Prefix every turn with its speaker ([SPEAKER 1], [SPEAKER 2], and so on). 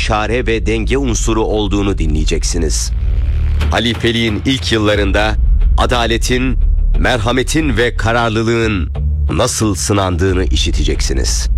[SPEAKER 1] istişare ve denge unsuru olduğunu dinleyeceksiniz. Halifeliğin ilk yıllarında adaletin, merhametin ve kararlılığın nasıl sınandığını işiteceksiniz.